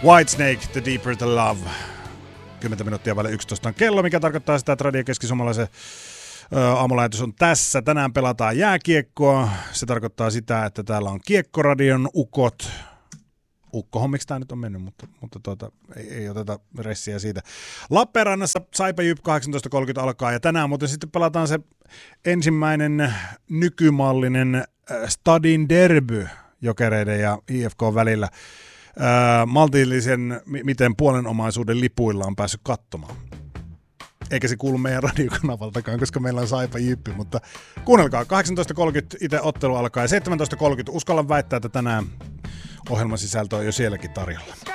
Whitesnake, The Deeper the Love. 10 minuuttia vaille 11 on kello, mikä tarkoittaa sitä, että Radio Keski-Suomalaisen aamulähetys on tässä. Tänään pelataan jääkiekkoa. Se tarkoittaa sitä, että täällä on Kiekkoradion ukot. Ukkohommiksi tämä nyt on mennyt, mutta ei oteta ressiä siitä. Lappeenrannassa Saipa Jyp 18.30 alkaa ja tänään muuten sitten pelataan se ensimmäinen nykymallinen Stadin derby Jokereiden ja IFK välillä. Maltillisen, miten puolenomaisuuden lipuilla on päässyt katsomaan. Eikä se kuulu meidän radiokanavaltakaan, koska meillä on Saipa Jyppi, mutta kuunnelkaa, 18.30 itse ottelu alkaa ja 17.30 uskallan väittää, että tänään ohjelman sisältö on jo sielläkin tarjolla.